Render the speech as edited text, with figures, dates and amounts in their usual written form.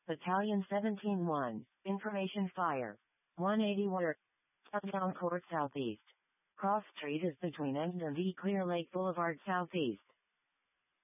Battalion 17-1. Information fire. 180 Water. Uptown Court Southeast. Cross Street is between End and E. Clear Lake Boulevard Southeast.